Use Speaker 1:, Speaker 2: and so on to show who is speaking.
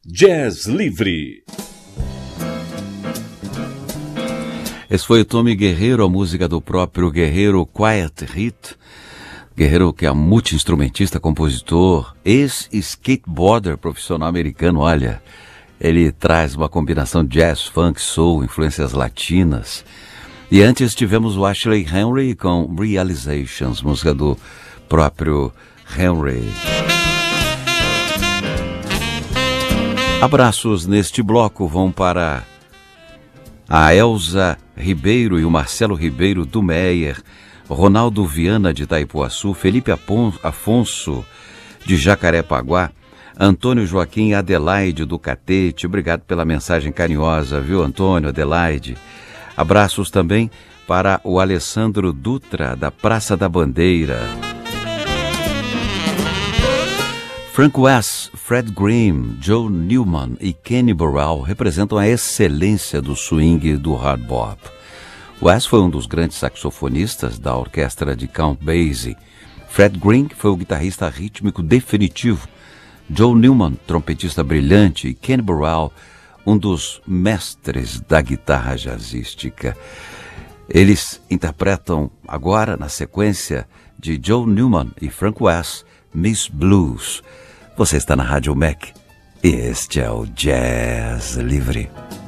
Speaker 1: Jazz Livre.
Speaker 2: Esse foi o Tommy Guerreiro, a música do próprio Guerreiro, Quiet Hit. Guerreiro, que é multi-instrumentista, compositor, ex-skateboarder profissional americano, olha, ele traz uma combinação de jazz, funk, soul, influências latinas. E antes tivemos o Ashley Henry com Realizations, música do próprio Henry. Abraços neste bloco vão para a Elza Ribeiro e o Marcelo Ribeiro do Meyer, Ronaldo Viana de Itaipuaçu, Felipe Afonso de Jacarepaguá, Antônio Joaquim Adelaide do Catete. Obrigado pela mensagem carinhosa, viu, Antônio, Adelaide? Abraços também para o Alessandro Dutra, da Praça da Bandeira. Frank West, Fred Green, Joe Newman e Kenny Burrell representam a excelência do swing e do hard bop. West foi um dos grandes saxofonistas da orquestra de Count Basie. Fred Green foi o guitarrista rítmico definitivo. Joe Newman, trompetista brilhante, e Kenny Burrell, um dos mestres da guitarra jazzística. Eles interpretam agora, na sequência de Joe Newman e Frank West, Miss Blues. Você está na Rádio Mac e este é o Jazz Livre.